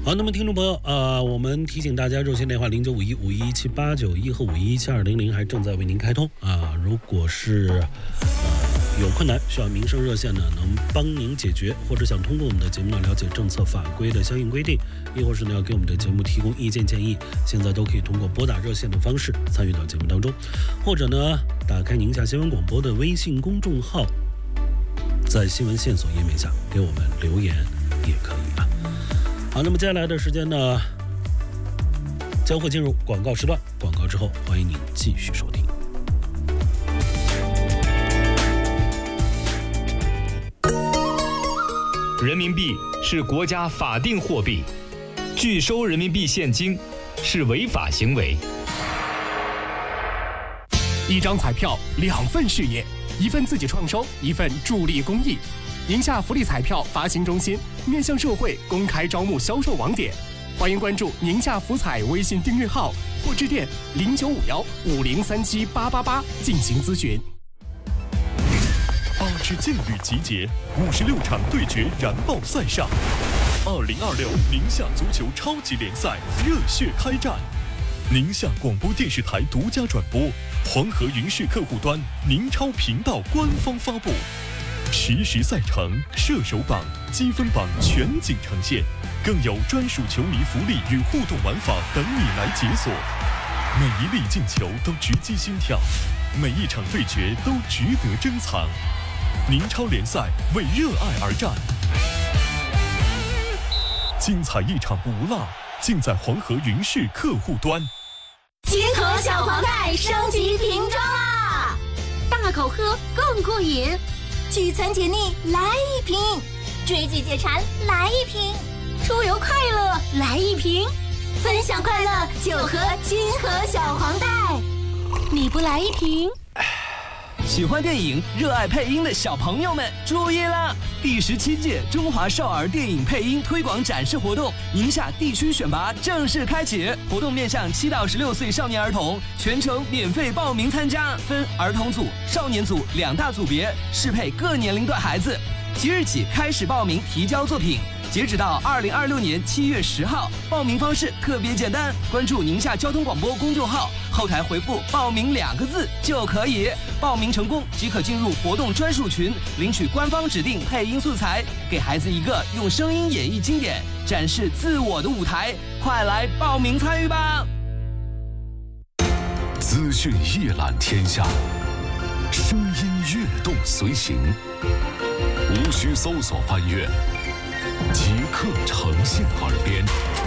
好，那么听众朋友我们提醒大家，热线电话0951517891和517200还正在为您开通如果是有困难需要民生热线呢，能帮您解决，或者想通过我们的节目呢了解政策法规的相应规定，亦或是呢要给我们的节目提供意见建议，现在都可以通过拨打热线的方式参与到节目当中，或者呢打开宁夏新闻广播的微信公众号，在新闻线索页面下给我们留言也可以好，那么接下来的时间呢，将会进入广告时段，广告之后欢迎您继续收听。 人民币是国家法定货币，拒收人民币现金是违法行为。 一张彩票，2份事业，一份自己创收，一份助力公益。宁夏福利彩票发行中心面向社会公开招募销售网点，欢迎关注宁夏福彩微信订阅号或致电095150378888进行咨询。 8支劲旅集结，56场对决燃爆赛上，2026宁夏足球超级联赛热血开战。宁夏广播电视台独家转播，黄河云视客户端宁超频道官方发布，实时赛程、射手榜、积分榜全景呈现，更有专属球迷福利与互动玩法等你来解锁。每一粒进球都直击心跳，每一场对决都值得珍藏。宁超联赛为热爱而战，精彩一场不落，尽在黄河云视客户端。 金河小黄袋升级瓶装啦，大口喝更过瘾，聚餐解腻来一瓶，追剧解馋来一瓶，出游快乐来一瓶，分享快乐就喝金河小黄袋，你不来一瓶？ 喜欢电影、热爱配音的小朋友们注意了！第17届中华少儿电影配音推广展示活动宁夏地区选拔正式开启，活动面向7到16岁少年儿童，全程免费报名参加，分儿童组、少年组2大组别，适配各年龄段孩子。即日起开始报名提交作品，截止到2026年7月10号。报名方式特别简单，关注宁夏交通广播公众号，后台回复“报名”2个字就可以。报名成功即可进入活动专属群，领取官方指定配音素材，给孩子一个用声音演绎经典、展示自我的舞台。快来报名参与吧！ 资讯一览天下，声音跃动随行，无需搜索翻阅，即刻呈现耳边。